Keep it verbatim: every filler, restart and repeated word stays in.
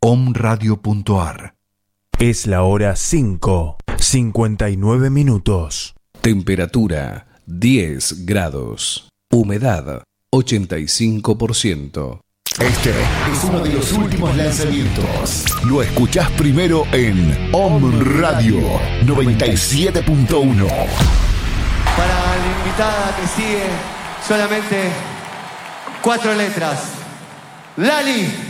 omradio punto ar. Es la hora cinco, cincuenta y nueve minutos. Temperatura diez grados. Humedad ochenta y cinco por ciento. Este es uno de los últimos lanzamientos. Lo escuchás primero en Om Radio noventa y siete punto uno. Para la invitada que sigue, solamente cuatro letras. Lali.